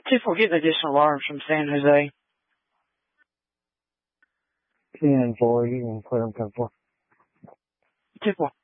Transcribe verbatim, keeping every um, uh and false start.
two four, getting additional alarms from San Jose. ten four, you can clear them ten four. two four.